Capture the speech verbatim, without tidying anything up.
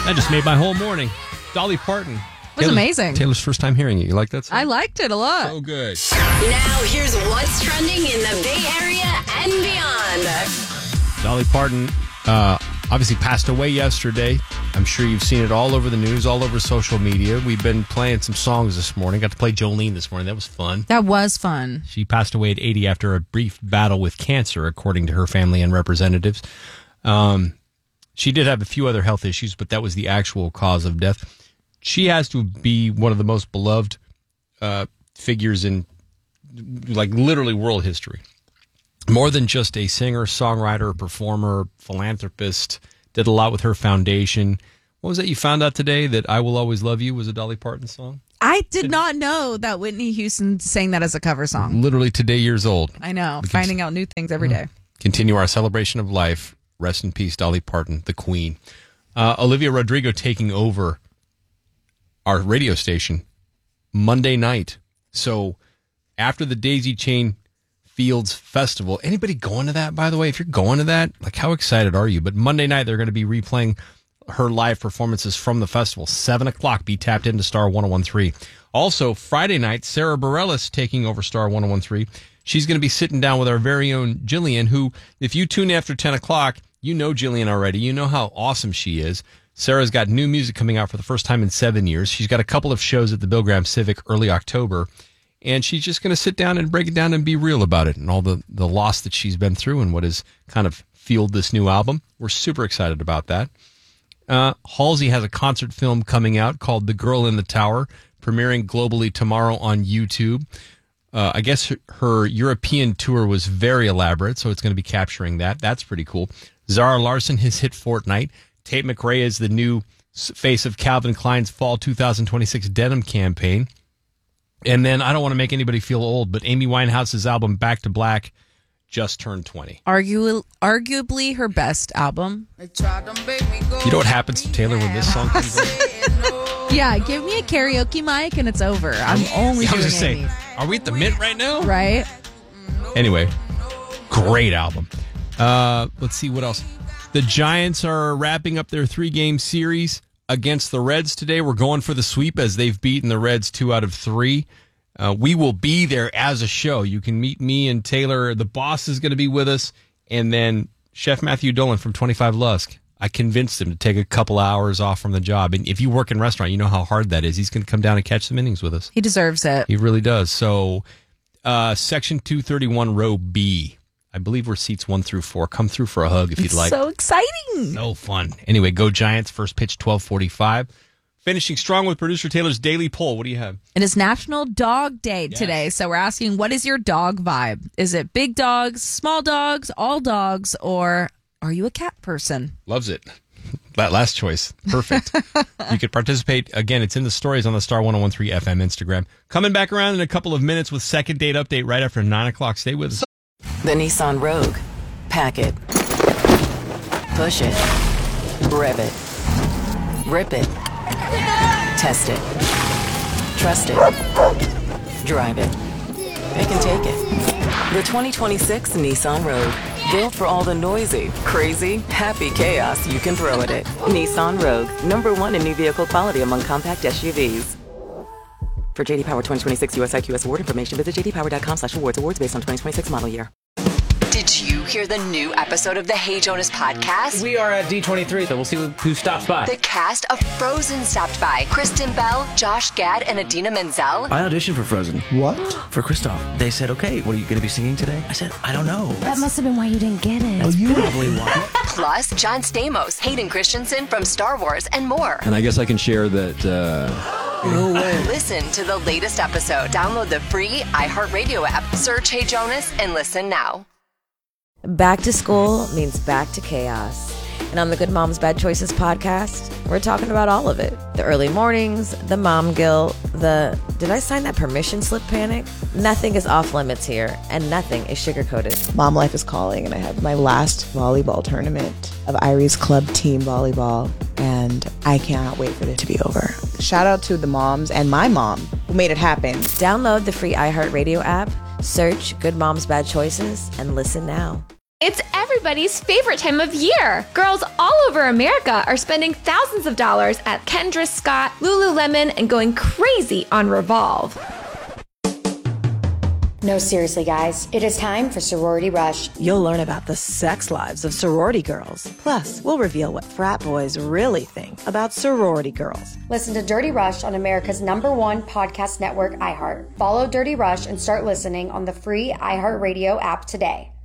That just made my whole morning. Dolly Parton. It was Taylor's, amazing. Taylor's first time hearing it. You like that song? I liked it a lot. So good. Now here's what's trending in the Bay Area and beyond. Dolly Parton uh, obviously passed away yesterday. I'm sure you've seen it all over the news, all over social media. We've been playing some songs this morning. Got to play Jolene this morning. That was fun. That was fun. She passed away at eighty after a brief battle with cancer, according to her family and representatives. Um, she did have a few other health issues, but that was the actual cause of death. She has to be one of the most beloved uh, figures in, like, literally world history. More than just a singer, songwriter, performer, philanthropist. Did a lot with her foundation. What was that you found out today? That I Will Always Love You was a Dolly Parton song? I did not know that Whitney Houston sang that as a cover song. Literally today years old. I know. Finding out new things every day. Continue our celebration of life. Rest in peace, Dolly Parton, the queen. Uh, Olivia Rodrigo taking over our radio station Monday night. So after the Daisy Chain Fields Festival, anybody going to that, by the way? If you're going to that, like, how excited are you? But Monday night, they're going to be replaying her live performances from the festival. seven o'clock, be tapped into Star one oh one three. Also, Friday night, Sarah Bareilles taking over Star one oh one three. She's going to be sitting down with our very own Jillian, who, if you tune in after ten o'clock, you know Jillian already. You know how awesome she is. Sarah's got new music coming out for the first time in seven years. She's got a couple of shows at the Bill Graham Civic early October. And she's just going to sit down and break it down and be real about it and all the, the loss that she's been through and what has kind of fueled this new album. We're super excited about that. Uh, Halsey has a concert film coming out called The Girl in the Tower, premiering globally tomorrow on YouTube. Uh, I guess her, her European tour was very elaborate, so it's going to be capturing that. That's pretty cool. Zara Larsson has hit Fortnite. Tate McRae is the new face of Calvin Klein's fall two thousand twenty-six denim campaign. And then, I don't want to make anybody feel old, but Amy Winehouse's album Back to Black just turned twenty. Argu- arguably her best album. You know what happens to Taylor when this song comes on? Yeah, give me a karaoke mic and it's over. I'm only I was doing just saying, Amy. are we at the Mint right now? Right? Anyway, great album. Uh, let's see what else. The Giants are wrapping up their three-game series against the Reds today. We're going for the sweep as they've beaten the Reds two out of three. Uh, we will be there as a show. You can meet me and Taylor. The boss is going to be with us. And then Chef Matthew Dolan from twenty-five Lusk. I convinced him to take a couple hours off from the job. And if you work in restaurant, you know how hard that is. He's going to come down and catch some innings with us. He deserves it. He really does. So uh, Section two thirty-one, Row B. I believe we're seats one through four. Come through for a hug if you'd like. So exciting. So fun. Anyway, go Giants. First pitch, twelve forty-five. Finishing strong with producer Taylor's daily poll. What do you have? It is National Dog Day Yes. today. So we're asking, what is your dog vibe? Is it big dogs, small dogs, all dogs, or are you a cat person? Loves it. That last choice. Perfect. You could participate. Again, it's in the stories on the Star one oh one three F M Instagram. Coming back around in a couple of minutes with second date update right after nine o'clock. Stay with us. The Nissan Rogue. Pack it. Push it. Rev it. Rip it. Test it. Trust it. Drive it. It can take it. The twenty twenty-six Nissan Rogue. Built for all the noisy, crazy, happy chaos you can throw at it. Nissan Rogue. Number one in new vehicle quality among compact S U Vs. For J D Power twenty twenty-six U S I Q S award information, visit j d power dot com slash awards. Awards based on twenty twenty-six model year. Did you hear the new episode of the Hey Jonas podcast? We are at D twenty-three, so we'll see who stops by. The cast of Frozen stopped by. Kristen Bell, Josh Gad, and Adina Menzel. I auditioned for Frozen. What? For Kristoff. They said, okay, what are you going to be singing today? I said, I don't know. That must have been why you didn't get it. That's probably why. Plus, John Stamos, Hayden Christensen from Star Wars, and more. And I guess I can share that... Uh... No way. Listen to the latest episode. Download the free iHeartRadio app. Search Hey Jonas and listen now. Back to school means back to chaos. And on the Good Moms Bad Choices podcast, we're talking about all of it. The early mornings, the mom guilt, the did I sign that permission slip panic? Nothing is off limits here, and nothing is sugar-coated. Mom life is calling, and I have my last volleyball tournament of Irie's Club Team Volleyball, and I cannot wait for it to be over. Shout out to the moms and my mom who made it happen. Download the free iHeartRadio app, search Good Moms Bad Choices, and listen now. It's everybody's favorite time of year. Girls all over America are spending thousands of dollars at Kendra Scott, Lululemon, and going crazy on Revolve. No, seriously, guys. It is time for Sorority Rush. You'll learn about the sex lives of sorority girls. Plus, we'll reveal what frat boys really think about sorority girls. Listen to Dirty Rush on America's number one podcast network, iHeart. Follow Dirty Rush and start listening on the free iHeartRadio app today.